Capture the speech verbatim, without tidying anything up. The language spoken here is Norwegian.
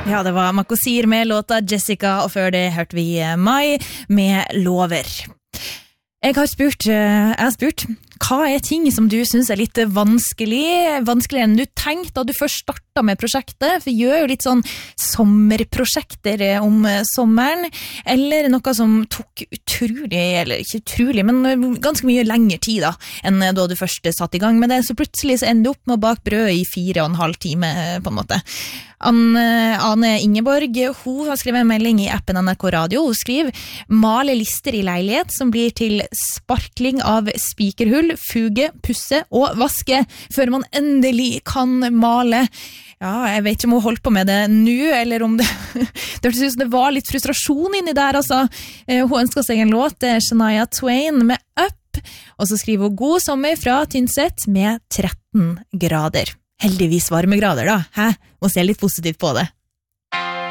Ja, det var Makosir med låta Jessica, og før det hørte vi Mai med Lover. Jeg har spurt, jeg har spurt, hva er ting som du synes er litt vanskelig, vanskeligere enn du tenkte da du først startet med prosjektet? For vi gjør jo litt sånn sommerprosjekter om sommeren, eller noe som tok utrolig, eller ikke utrolig, men ganske mye lengre tid da, enn da du først satt i gang med det. Så plutselig så ender du opp med å bake brød i fire og en halv time, på en måte. Ane Ingeborg, hun har skrevet en melding i appen N R K Radio. Hun skriver, male lister i leilighet som blir til sparkling av spikerhull, fuge, pusse og vaske, før man endelig kan male. Ja, jeg vet ikke om hun holdt på med det nå, eller om det, det hørtes ut som det var litt frustrasjon inni der, altså. Hun ønsker seg en låt, det er Shania Twain med Up, og så skriver hun god sommer fra Tynset med tretten grader. Heldigvis varmegrader da, hæ? Må se litt positivt på det.